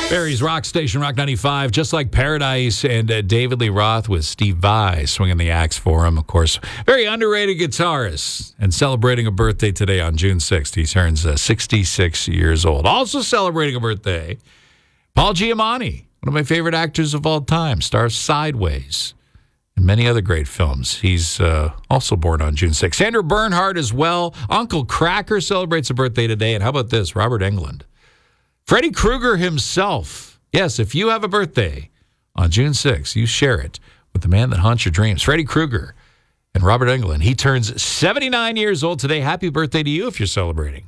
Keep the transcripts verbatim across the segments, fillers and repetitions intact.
Barry's Rock Station, Rock ninety-five, just like Paradise, and uh, David Lee Roth with Steve Vai swinging the axe for him. Of course, very underrated guitarist and celebrating a birthday today on June sixth. He turns uh, sixty-six years old. Also celebrating a birthday, Paul Giamatti, one of my favorite actors of all time, stars Sideways and many other great films. He's uh, also born on June sixth. Sandra Bernhard as well. Uncle Kracker celebrates a birthday today. And how about this? Robert Englund. Freddy Krueger himself. Yes, if you have a birthday on June sixth, you share it with the man that haunts your dreams, Freddy Krueger and Robert Englund. He turns seventy-nine years old today. Happy birthday to you if you're celebrating.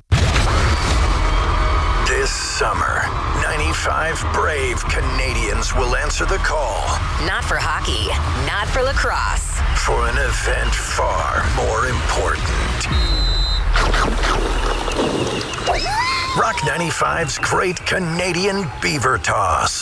This summer, ninety-five brave Canadians will answer the call. Not for hockey, not for lacrosse. For an event far more important. Rock ninety-five's Great Canadian Beaver Toss.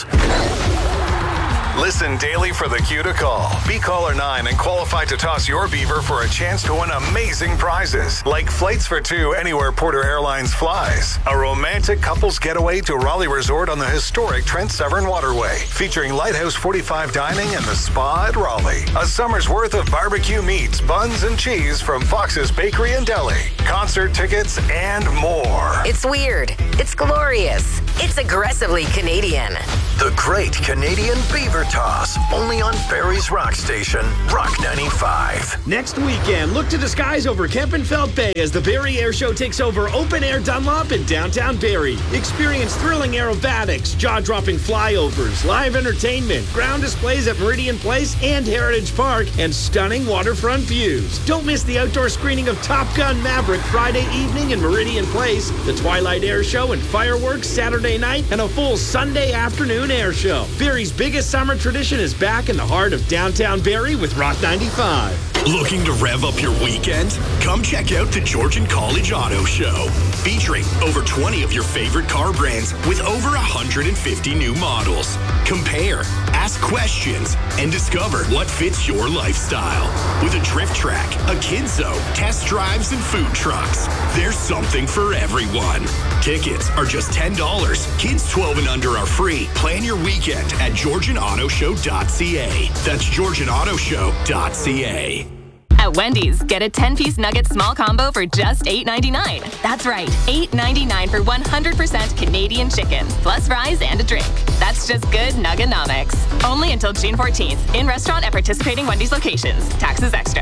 Listen daily for the cue to call. Be caller nine and qualify to toss your beaver for a chance to win amazing prizes, like flights for two anywhere Porter Airlines flies, a romantic couples getaway to Raleigh Resort on the historic Trent Severn Waterway, featuring Lighthouse forty-five dining and the spa at Raleigh, a summer's worth of barbecue meats, buns, and cheese from Fox's Bakery and Deli, concert tickets, and more. It's weird. It's glorious. It's aggressively Canadian. The Great Canadian Beaver Toss, only on Barry's Rock Station, Rock ninety-five. Next weekend, look to the skies over Kempenfeld Bay as the Barrie Air Show takes over Open Air Dunlop in downtown Barrie. Experience thrilling aerobatics, jaw-dropping flyovers, live entertainment, ground displays at Meridian Place and Heritage Park, and stunning waterfront views. Don't miss the outdoor screening of Top Gun Maverick Friday evening in Meridian Place, the Twilight Air Show and fireworks Saturday night, and a full Sunday afternoon air show. Barrie's biggest summer tradition is back in the heart of downtown Barrie with Rock ninety-five. Looking to rev up your weekend? Come check out the Georgian College Auto Show, featuring over twenty of your favorite car brands with over one hundred fifty new models. Compare, ask questions, and discover what fits your lifestyle. With a drift track, a kids zone, test drives, and food trucks, there's something for everyone. Tickets are just ten dollars. Kids twelve and under are free. Plan your weekend at georgian auto show dot c a. That's georgian auto show dot c a. At Wendy's, get a ten-piece nugget small combo for just eight ninety-nine. That's right, eight ninety-nine for one hundred percent Canadian chicken, plus fries and a drink. That's just good nuggenomics. Only until June fourteenth, in restaurant at participating Wendy's locations. Taxes extra.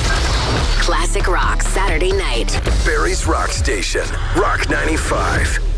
Classic rock Saturday night. Barry's Rock Station, Rock ninety-five.